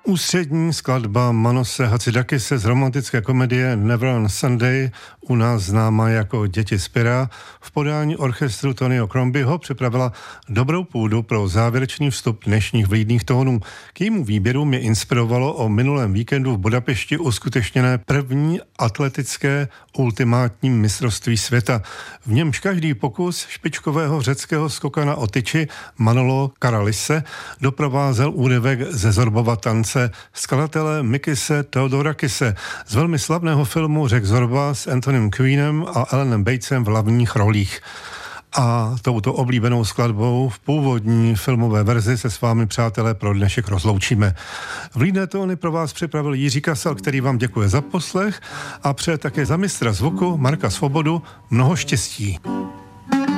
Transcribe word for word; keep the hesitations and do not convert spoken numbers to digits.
Ústřední skladba Manose Hatzidakise z romantické komedie Never on Sunday, u nás známá jako Děti z Pera, v podání orchestru Tonyho Crombieho připravila dobrou půdu pro závěrečný vstup dnešních vlídných tónů. K jejímu výběru mě inspirovalo o minulém víkendu v Budapešti uskutečněné první atletické ultimátní mistrovství světa. V němž každý pokus špičkového řeckého skokana o tyči Manolo Karalise doprovázel úryvek ze Zorbova tance skladatele Mikise Theodorakise z velmi slavného filmu Řek Zorba s Antonym Queenem a Allenem Batesem v hlavních rolích. A touto oblíbenou skladbou v původní filmové verzi se s vámi, přátelé, pro dnešek rozloučíme. Vlídné tóny pro vás připravil Jiří Kasal, který vám děkuje za poslech a přeje také za mistra zvuku Marka Svobodu mnoho štěstí.